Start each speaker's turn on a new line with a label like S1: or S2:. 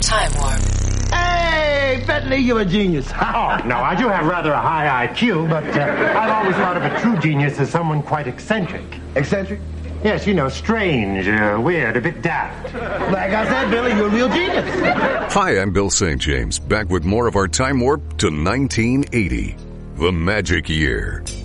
S1: Time Warp.
S2: Hey, Bentley, you're a genius.
S3: Oh, no, I do have rather a high IQ, but I've always thought of a true genius as someone quite eccentric.
S2: Eccentric?
S3: Yes, you know, strange, weird, a bit daft.
S2: Like I said, Billy, you're a real genius.
S4: Hi, I'm Bill St. James, back with more of our Time Warp to 1980, the magic year.